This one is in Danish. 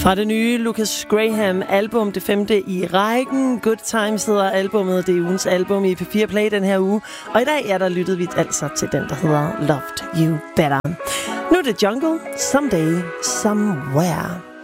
Fra det nye Lucas Graham album, det 5. i rækken. Good Times hedder albummet. Det er ugens album i P4 Play den her uge. Og i dag der lyttede vi altså til den, der hedder Loved You Better. Nu er det Jungle, Someday, Somewhere.